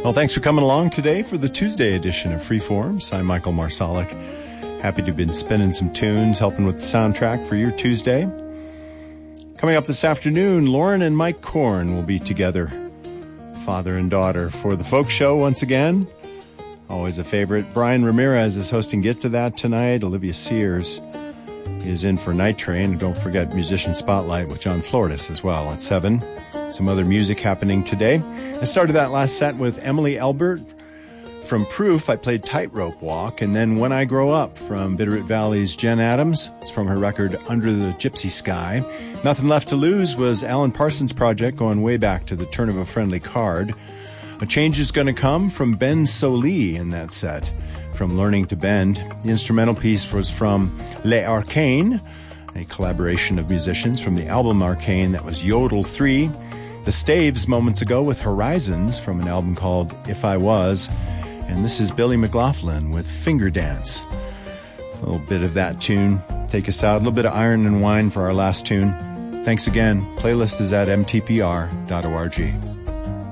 Well, thanks for coming along today for the Tuesday edition of Freeforms. I'm Michael Marsalic. Happy to have been spinning some tunes, helping with the soundtrack for your Tuesday. Coming up this afternoon, Lauren and Mike Korn will be together, father and daughter, for the folk show once again. Always a favorite. Brian Ramirez is hosting Get to That tonight. Olivia Sears is in for Night Train. And don't forget Musician Spotlight with John Flortis as well at 7. Some other music happening today. I started that last set with Emily Albert from Proof. I played Tightrope Walk. And then When I Grow Up from Bitterroot Valley's Jen Adams. It's from her record Under the Gypsy Sky. Nothing Left to Lose was Alan Parsons' project going way back to the Turn of a Friendly Card. A Change Is Gonna Come from Ben Sollee in that set, from Learning to Bend. The instrumental piece was from Les Arcanes, a collaboration of musicians from the album Arcane that was Yodel 3. The Staves moments ago with Horizons from an album called If I Was. And this is Billy McLaughlin with Finger Dance. A little bit of that tune. Take us out. A little bit of Iron and Wine for our last tune. Thanks again. Playlist is at mtpr.org.